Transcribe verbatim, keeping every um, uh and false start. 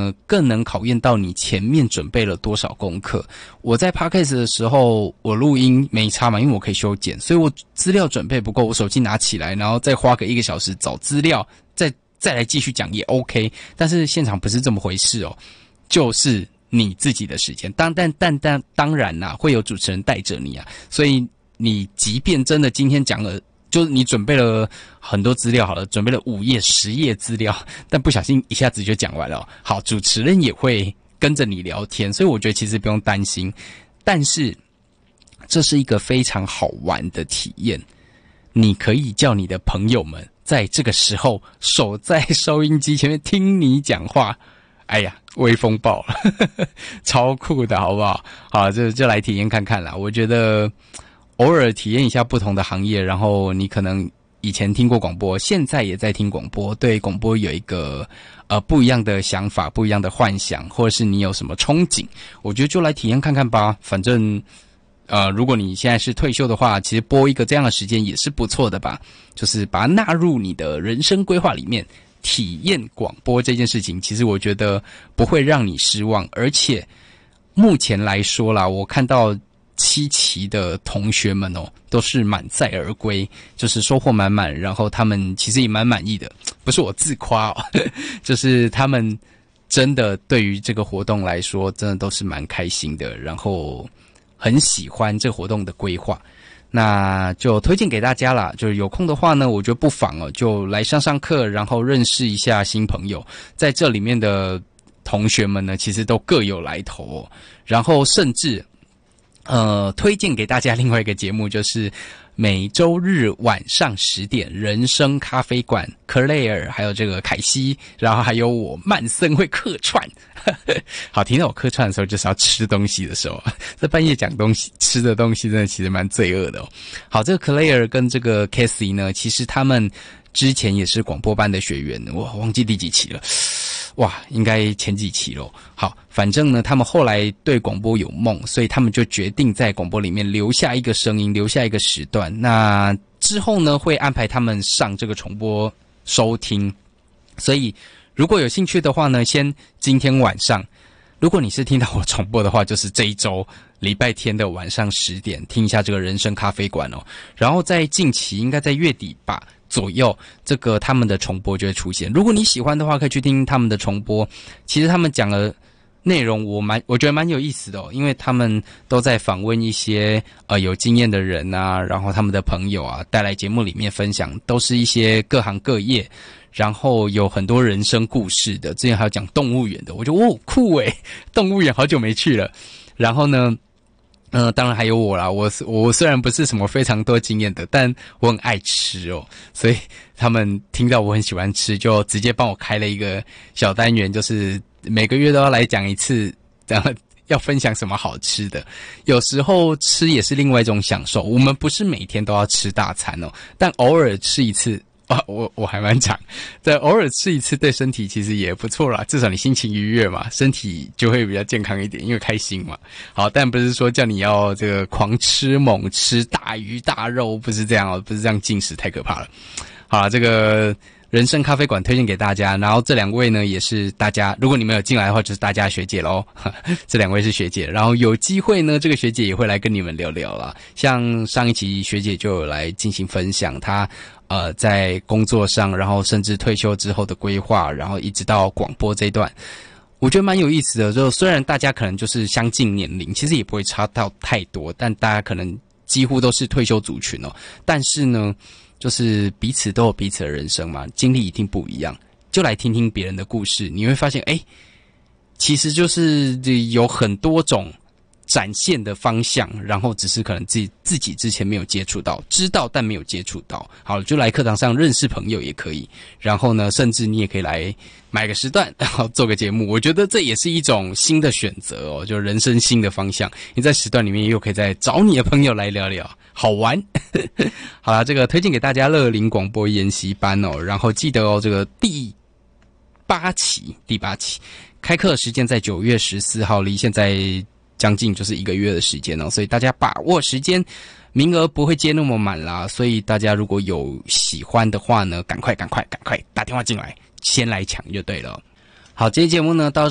呢，更能考验到你前面准备了多少功课。我在 Podcast 的时候，我录音没差嘛，因为我可以修剪，所以我资料准备不够，我手机拿起来，然后再花个一个小时找资料，再再来继续讲也 OK。但是现场不是这么回事哦，就是你自己的时间。当但但但当然啦，会有主持人带着你啊，所以你即便真的今天讲了。就是你准备了很多资料好了，准备了五页、十页资料，但不小心一下子就讲完了。好，主持人也会跟着你聊天，所以我觉得其实不用担心。但是这是一个非常好玩的体验，你可以叫你的朋友们在这个时候守在收音机前面听你讲话。哎呀，威风爆了，超酷的，好不好？好，就就来体验看看啦。我觉得。偶尔体验一下不同的行业，然后你可能以前听过广播，现在也在听广播，对广播有一个呃不一样的想法，不一样的幻想，或者是你有什么憧憬，我觉得就来体验看看吧。反正呃，如果你现在是退休的话，其实播一个这样的时间也是不错的吧，就是把它纳入你的人生规划里面，体验广播这件事情，其实我觉得不会让你失望，而且目前来说啦，我看到。七期的同学们哦，都是满载而归，就是收获满满，然后他们其实也蛮满意的，不是我自夸哦，就是他们真的对于这个活动来说，真的都是蛮开心的，然后很喜欢这活动的规划，那就推荐给大家啦。就是有空的话呢，我觉得不妨哦，就来上上课，然后认识一下新朋友，在这里面的同学们呢，其实都各有来头哦，然后甚至。呃，推荐给大家另外一个节目，就是每周日晚上十点，人生咖啡馆 Claire 还有这个凯西，然后还有我曼森会客串。好，听到我客串的时候，就是要吃东西的时候，在半夜讲东西，吃的东西真的其实蛮罪恶的哦。好，这个 Claire 跟这个 Cassie 呢，其实他们之前也是广播班的学员，我忘记第几期了。哇，应该前几期咯。好，反正呢，他们后来对广播有梦，所以他们就决定在广播里面留下一个声音，留下一个时段。那之后呢，会安排他们上这个重播收听。所以，如果有兴趣的话呢，先今天晚上，如果你是听到我重播的话，就是这一周礼拜天的晚上十点，听一下这个人生咖啡馆哦。然后在近期，应该在月底吧。左右，这个他们的重播就会出现。如果你喜欢的话，可以去听他们的重播。其实他们讲的内容我蛮，我觉得蛮有意思的哦，因为他们都在访问一些呃有经验的人啊，然后他们的朋友啊，带来节目里面分享，都是一些各行各业，然后有很多人生故事的。之前还有讲动物园的，我觉得哦酷诶，动物园好久没去了。然后呢？嗯、呃，当然还有我啦。我我虽然不是什么非常多经验的，但我很爱吃哦，所以他们听到我很喜欢吃，就直接帮我开了一个小单元，就是每个月都要来讲一次，然后要分享什么好吃的。有时候吃也是另外一种享受。我们不是每天都要吃大餐哦，但偶尔吃一次。啊，我我还蛮长，在偶尔吃一次对身体其实也不错啦，至少你心情愉悦嘛，身体就会比较健康一点，因为开心嘛。好，但不是说叫你要这个狂吃猛吃大鱼大肉，不是这样哦，不是这样进食太可怕了。好啦，这个人生咖啡馆推荐给大家，然后这两位呢也是大家，如果你们有进来的话，就是大家学姐咯。这两位是学姐，然后有机会呢，这个学姐也会来跟你们聊聊啦。像上一期学姐就有来进行分享，她呃在工作上，然后甚至退休之后的规划，然后一直到广播这一段，我觉得蛮有意思的。就虽然大家可能就是相近年龄，其实也不会差到太多，但大家可能几乎都是退休族群哦。但是呢，就是彼此都有彼此的人生嘛，经历一定不一样。就来听听别人的故事，你会发现，哎，其实就是有很多种展现的方向，然后只是可能自己自己之前没有接触到，知道但没有接触到。好，就来课堂上认识朋友也可以。然后呢，甚至你也可以来买个时段，然后做个节目。我觉得这也是一种新的选择哦，就人生新的方向。你在时段里面又可以再找你的朋友来聊聊，好玩。好啦，这个推荐给大家乐龄广播研习班哦，然后记得哦，这个第八期第八期开课时间在九月十四号，离现在将近就是一个月的时间哦，所以大家把握时间，名额不会接那么满啦，所以大家如果有喜欢的话呢，赶快赶快赶快打电话进来，先来抢就对了。好，这期节目呢到